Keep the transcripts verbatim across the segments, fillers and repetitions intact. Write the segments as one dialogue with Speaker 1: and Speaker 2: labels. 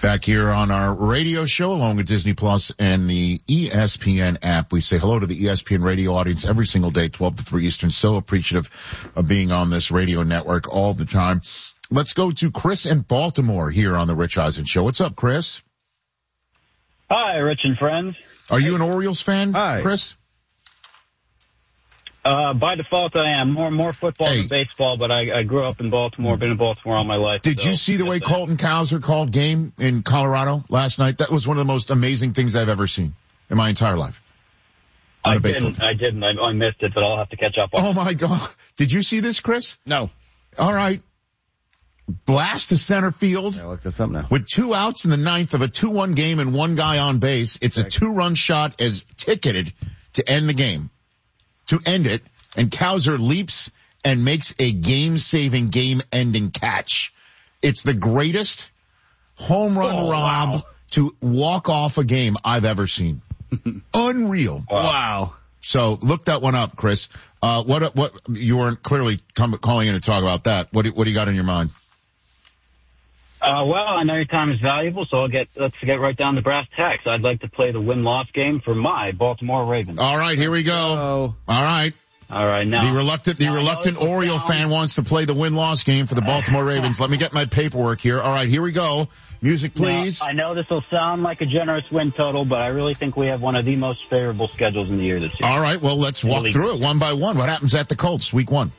Speaker 1: Back here on our radio show along with Disney Plus and the E S P N app. We say hello to the E S P N radio audience every single day, twelve to three Eastern. So appreciative of being on this radio network all the time. Let's go to Chris in Baltimore here on the Rich Eisen Show. What's up, Chris?
Speaker 2: Hi, Rich and friends.
Speaker 1: Are you an Orioles fan,
Speaker 3: Hi.
Speaker 1: Chris?
Speaker 2: Uh, by default, I am. More more football
Speaker 1: Hey.
Speaker 2: than baseball, but I, I grew up in Baltimore, been in Baltimore all my life.
Speaker 1: Did
Speaker 2: so
Speaker 1: you see the way
Speaker 2: that's it.
Speaker 1: Colton Cowser called game in Colorado last night? That was one of the most amazing things I've ever seen in my entire life. On
Speaker 2: I
Speaker 1: the baseball
Speaker 2: didn't. I didn't. I, I missed it, but I'll have to catch up on
Speaker 1: Oh, my God. Did you see this, Chris?
Speaker 3: No.
Speaker 1: All right. Blast to center field.
Speaker 3: I looked this up now.
Speaker 1: With two outs in the ninth of a two one game and one guy on base. It's a two-run shot as ticketed to end the game. To end it. And Cowser leaps and makes a game-saving, game-ending catch. It's the greatest home run
Speaker 2: Oh,
Speaker 1: rob
Speaker 2: wow.
Speaker 1: to walk off a game I've ever seen. Unreal.
Speaker 2: Wow.
Speaker 3: Wow.
Speaker 1: So look that one up, Chris. Uh, what, what, you weren't clearly come, calling in to talk about that. What, do- what do you got in your mind?
Speaker 2: Uh, well, I know your time is valuable, so I'll get, let's get right down to brass tacks. I'd like to play the win-loss game for my Baltimore Ravens.
Speaker 1: All right, here we go.
Speaker 3: Oh.
Speaker 1: All right.
Speaker 2: All right, now.
Speaker 1: The reluctant, the
Speaker 2: now I know
Speaker 1: reluctant
Speaker 2: this will
Speaker 1: Oriole
Speaker 2: sound-
Speaker 1: fan wants to play the win-loss game for the Baltimore Ravens. Let me get my paperwork here. All right, here we go. Music, please.
Speaker 2: Now, I know this will sound like a generous win total, but I really think we have one of the most favorable schedules in the year this year.
Speaker 1: All right, well, let's walk
Speaker 2: Really?
Speaker 1: through it one by one. What happens at the Colts, week one?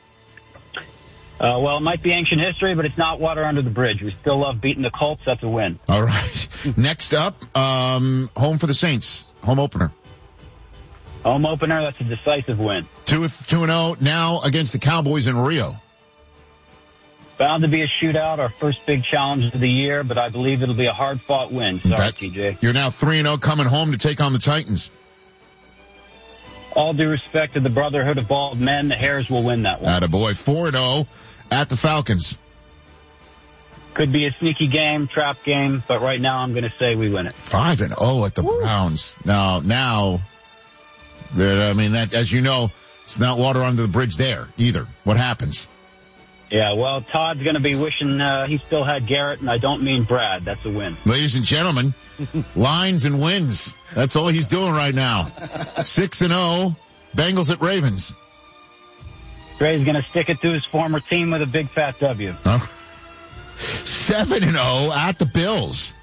Speaker 2: Uh, well, it might be ancient history, but it's not water under the bridge. We still love beating the Colts. That's a win.
Speaker 1: All right. Next up, um, home for the Saints, home opener.
Speaker 2: Home opener, that's a decisive win.
Speaker 1: Two, two and oh now against the Cowboys in Rio.
Speaker 2: Bound to be a shootout, our first big challenge of the year, but I believe it'll be a hard-fought win. Sorry,
Speaker 1: That's-
Speaker 2: T J.
Speaker 1: You're now three and oh coming home to take on the Titans.
Speaker 2: All due respect to the Brotherhood of Bald Men, the Hares will win that one.
Speaker 1: Attaboy. four and oh at the Falcons.
Speaker 2: Could be a sneaky game, trap game, but right now I'm going to say we win it.
Speaker 1: five and oh at the Browns. Now, now, that, I mean, that, as you know, it's not water under the bridge there either. What happens?
Speaker 2: Yeah, well, Todd's going to be wishing uh, he still had Garrett, and I don't mean Brad. That's a win.
Speaker 1: Ladies and gentlemen, lines and wins. That's all he's doing right now. six and oh, Bengals at Ravens.
Speaker 2: Trey's going to stick it to his former team with a big fat W.
Speaker 1: Huh? seven and oh at the Bills.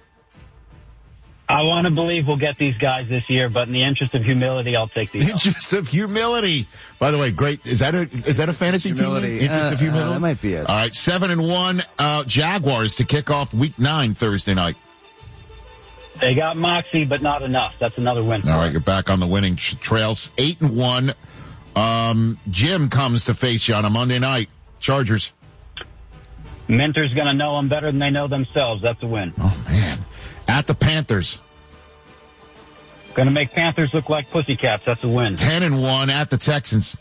Speaker 2: I want to believe we'll get these guys this year, but in the interest of humility, I'll take these.
Speaker 1: Interest of humility. By the way, great. Is that a, is that a fantasy
Speaker 3: Humility.
Speaker 1: team? Interest
Speaker 3: Uh,
Speaker 1: of humility?
Speaker 3: uh, that might be it.
Speaker 1: All right. Seven and one, uh, Jaguars to kick off week nine Thursday night.
Speaker 2: They got moxie, but not enough. That's another win.
Speaker 1: All right. You're back on the winning tr- trails. Eight and one. Um, Jim comes to face you on a Monday night. Chargers.
Speaker 2: Minter's going to know them better than they know themselves. That's a win.
Speaker 1: Oh man. At the Panthers.
Speaker 2: Going to make Panthers look like pussycats. That's a win.
Speaker 1: Ten and one at the Texans.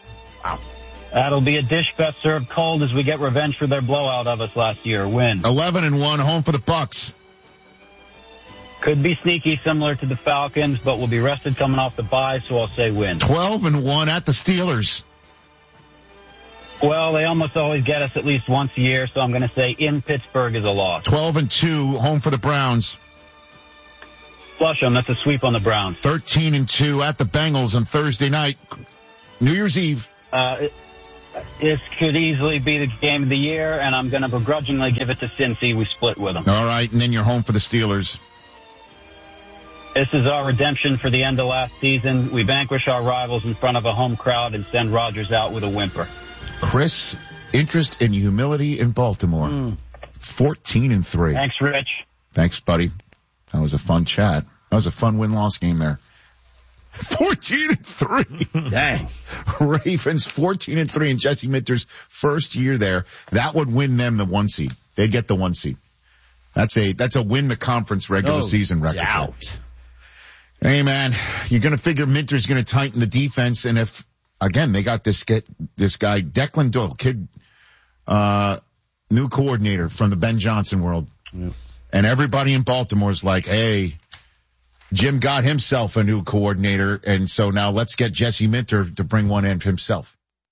Speaker 2: That'll be a dish best served cold as we get revenge for their blowout of us last year. Win.
Speaker 1: Eleven and one home for the Bucks.
Speaker 2: Could be sneaky, similar to the Falcons, but we'll be rested coming off the bye, so I'll say win.
Speaker 1: Twelve and one at the Steelers.
Speaker 2: Well, they almost always get us at least once a year, so I'm going to say in Pittsburgh is a loss.
Speaker 1: Twelve and two home for the Browns.
Speaker 2: Flush them. That's a sweep on the Browns.
Speaker 1: Thirteen and two at the Bengals on Thursday night. New Year's Eve.
Speaker 2: Uh, it, this could easily be the game of the year, and I'm going to begrudgingly give it to Cincy. We split with them.
Speaker 1: All right, and then you're home for the Steelers.
Speaker 2: This is our redemption for the end of last season. We vanquish our rivals in front of a home crowd and send Rodgers out with a whimper.
Speaker 1: Chris, interest in humility in Baltimore.
Speaker 3: Mm.
Speaker 1: Fourteen and three.
Speaker 2: Thanks, Rich.
Speaker 1: Thanks, buddy. That was a fun chat. That was a fun win-loss game there. Fourteen and three.
Speaker 3: Dang.
Speaker 1: Ravens fourteen and three in Jesse Minter's first year there. That would win them the one seed. They'd get the one seed. That's a that's a win the conference regular
Speaker 3: No
Speaker 1: season record.
Speaker 3: doubt.
Speaker 1: Hey man, you're gonna figure Minter's gonna tighten the defense, and if again they got this get this guy Declan Doyle, kid, uh, new coordinator from the Ben Johnson world,
Speaker 3: Yep.
Speaker 1: and everybody in Baltimore's like, hey, Jim got himself a new coordinator, and so now let's get Jesse Minter to bring one in himself.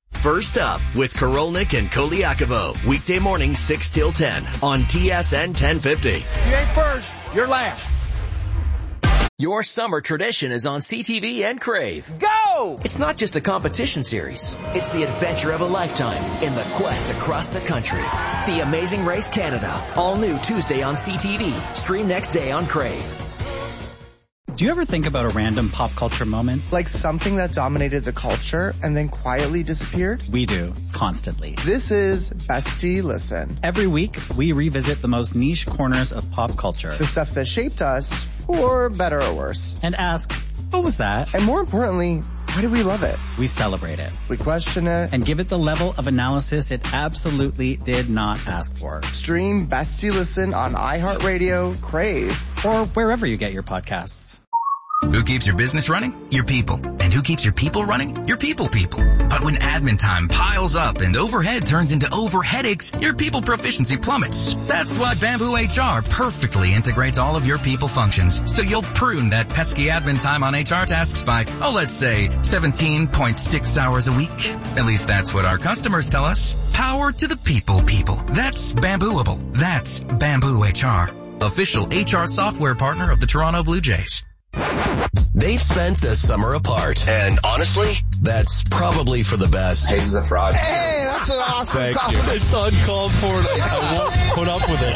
Speaker 3: First Up with Korolnik and Koliakovo. Weekday morning six till ten on T S N ten fifty.
Speaker 4: You ain't first, you're last.
Speaker 3: Your summer tradition is on C T V and Crave.
Speaker 4: Go!
Speaker 3: It's not just a competition series. It's the adventure of a lifetime in the quest across the country. The Amazing Race Canada. All new Tuesday on C T V. Stream next day on Crave.
Speaker 5: Do you ever think about a random pop culture moment?
Speaker 6: Like something that dominated the culture and then quietly disappeared?
Speaker 5: We do, constantly.
Speaker 6: This is Bestie Listen.
Speaker 5: Every week, we revisit the most niche corners of pop culture.
Speaker 6: The stuff that shaped us, for better or worse.
Speaker 5: And ask, what was that?
Speaker 6: And more importantly, why do we love it?
Speaker 5: We celebrate it.
Speaker 6: We question it.
Speaker 5: And give it the level of analysis it absolutely did not ask for.
Speaker 6: Stream Bestie Listen on iHeartRadio, Crave,
Speaker 5: or wherever you get your podcasts.
Speaker 7: Who keeps your business running? Your people. And who keeps your people running? Your people people. But when admin time piles up and overhead turns into over headaches, your people proficiency plummets. That's why Bamboo H R perfectly integrates all of your people functions. So you'll prune that pesky admin time on H R tasks by, oh, let's say seventeen point six hours a week. At least that's what our customers tell us. Power to the people people. That's Bambooable. That's Bamboo H R. Official H R software partner of the Toronto Blue Jays.
Speaker 3: They've spent the summer apart, and honestly, that's probably for the best.
Speaker 8: Hayes is a fraud.
Speaker 6: Hey, that's an awesome
Speaker 9: Thank
Speaker 6: compliment.
Speaker 9: you. It's uncalled for. I won't put up with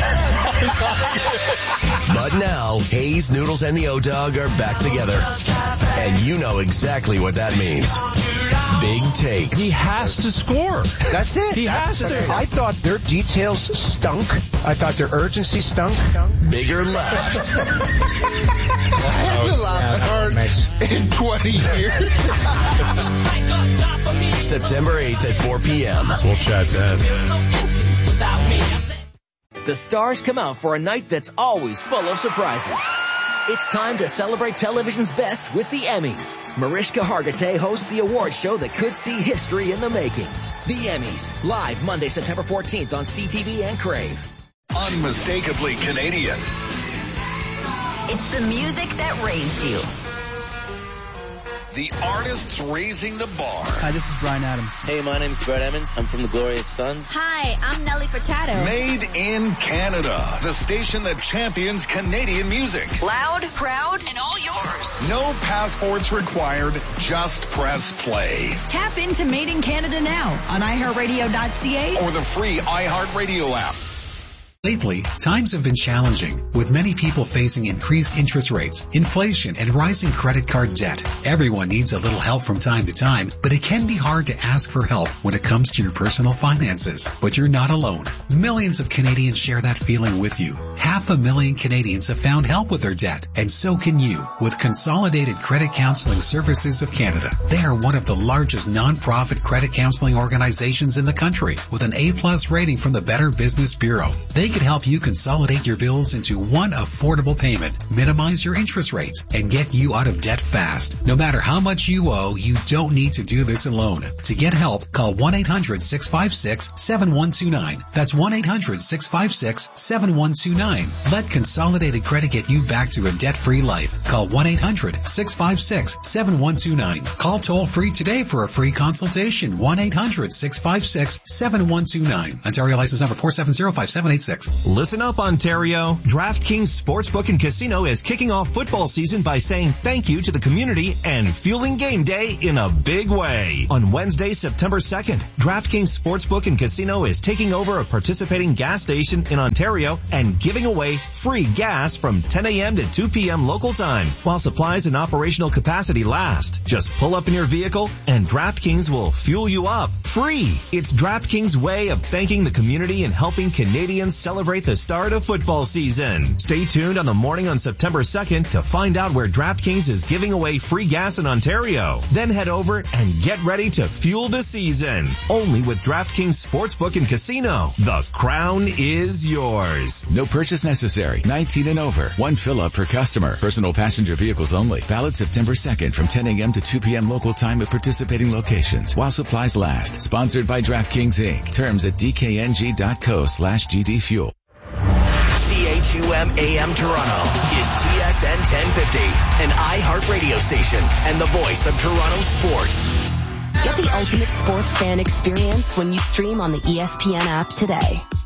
Speaker 9: it.
Speaker 3: But now, Hayes, Noodles, and the O-Dog are back together. And you know exactly what that means. Big takes.
Speaker 9: He has to score.
Speaker 6: That's it.
Speaker 9: He has
Speaker 6: That's
Speaker 9: to.
Speaker 6: I thought their details stunk. I thought their urgency stunk.
Speaker 3: Bigger laughs.
Speaker 6: I haven't laughed hard in twenty years.
Speaker 3: September eighth at four p.m.
Speaker 9: We'll chat then.
Speaker 3: The stars come out for a night that's always full of surprises. It's time to celebrate television's best with the Emmys. Mariska Hargitay hosts the award show that could see history in the making. The Emmys, live Monday, September fourteenth on C T V and Crave.
Speaker 10: Unmistakably Canadian.
Speaker 11: It's the music that raised you.
Speaker 10: The artists raising the bar.
Speaker 12: Hi, this is Bryan Adams.
Speaker 13: Hey, my name's Brett Emmons. I'm from the Glorious Sons.
Speaker 11: Hi, I'm Nelly Furtado.
Speaker 10: Made in Canada. The station that champions Canadian music.
Speaker 11: Loud, proud, and all yours.
Speaker 10: No passports required. Just press play.
Speaker 11: Tap into Made in Canada now on i heart radio dot c a
Speaker 10: or the free iHeartRadio app.
Speaker 14: Lately, times have been challenging, with many people facing increased interest rates, inflation, and rising credit card debt. Everyone needs a little help from time to time, but it can be hard to ask for help when it comes to your personal finances. But you're not alone. Millions of Canadians share that feeling with you. Half a million Canadians have found help with their debt, and so can you with Consolidated Credit Counseling Services of Canada. They are one of the largest non-profit credit counseling organizations in the country, with an A-plus rating from the Better Business Bureau. They could help you consolidate your bills into one affordable payment, minimize your interest rates, and get you out of debt fast. No matter how much you owe, you don't need to do this alone. To get help, call one eight hundred six five six seven one two nine. That's one eight hundred six five six seven one two nine. Let Consolidated Credit get you back to a debt-free life. Call one eight hundred six five six seven one two nine. Call toll-free today for a free consultation. one eight hundred six five six seven one two nine. Ontario license number four seven zero five seven eight six.
Speaker 15: Listen up, Ontario. DraftKings Sportsbook and Casino is kicking off football season by saying thank you to the community and fueling game day in a big way. On Wednesday, September second, DraftKings Sportsbook and Casino is taking over a participating gas station in Ontario and giving away free gas from ten a.m. to two p.m. local time while supplies and operational capacity last. Just pull up in your vehicle and DraftKings will fuel you up free. It's DraftKings' way of thanking the community and helping Canadians celebrate the start of football season. Stay tuned on the morning on September second to find out where DraftKings is giving away free gas in Ontario. Then head over and get ready to fuel the season. Only with DraftKings Sportsbook and Casino. The crown is yours.
Speaker 16: No purchase necessary. nineteen and over. One fill-up per customer. Personal passenger vehicles only. Valid September second from ten a.m. to two p.m. local time at participating locations while supplies last. Sponsored by DraftKings Incorporated. Terms at d k n g dot co slash g d fuel.
Speaker 3: C H U M A M Toronto is T S N ten fifty, an iHeart radio station and the voice of Toronto sports.
Speaker 8: Get the ultimate sports fan experience when you stream on the E S P N app today.